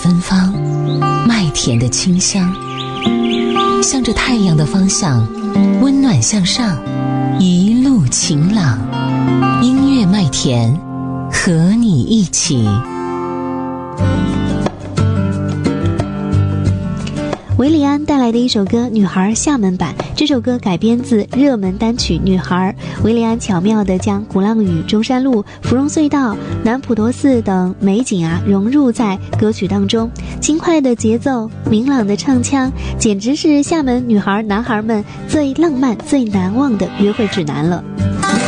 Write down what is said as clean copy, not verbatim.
芬芳，麦田的清香，向着太阳的方向，温暖向上，一路晴朗。音乐麦田，和你一起。 韦礼安带来的一首歌《女孩》厦门版，这首歌改编自热门单曲《女孩》。韦礼安巧妙地将鼓浪屿、中山路、芙蓉隧道、南普陀寺等美景融入在歌曲当中，轻快的节奏，明朗的唱腔，简直是厦门女孩男孩们最浪漫、最难忘的约会指南了。